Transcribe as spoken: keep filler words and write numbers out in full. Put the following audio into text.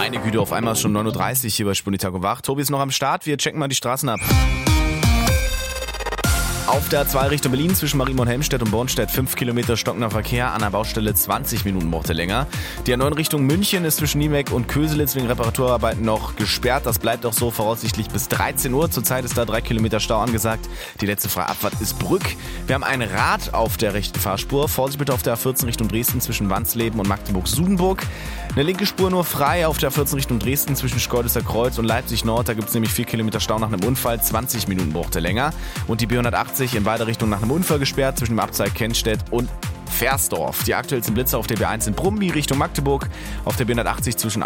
Meine Güte, auf einmal ist schon neun Uhr dreißig hier bei Spunditag und Wach. Tobi ist noch am Start, wir checken mal die Straßen ab. Auf der A zwei Richtung Berlin zwischen Marienborn, Helmstedt und Bornstedt fünf Kilometer stockender Verkehr, an der Baustelle zwanzig Minuten braucht er länger. Die A neun Richtung München ist zwischen Niemek und Köselitz wegen Reparaturarbeiten noch gesperrt. Das bleibt auch so voraussichtlich bis dreizehn Uhr. Zurzeit ist da drei Kilometer Stau angesagt. Die letzte freie Abfahrt ist Brück. Wir haben ein Rad auf der rechten Fahrspur. Vorsicht bitte auf der A vierzehn Richtung Dresden zwischen Wansleben und Magdeburg-Sudenburg. Eine linke Spur nur frei auf der A vierzehn Richtung Dresden zwischen Schkeuditzer Kreuz und Leipzig Nord. Da gibt es nämlich vier Kilometer Stau nach einem Unfall. zwanzig Minuten braucht er länger. Und die B hundertachtzig in beide Richtungen nach einem Unfall gesperrt zwischen dem Abzweig Kennstedt und Versdorf. Die aktuellsten Blitze auf der B eins in Brumby Richtung Magdeburg, auf der B hundertachtzig zwischen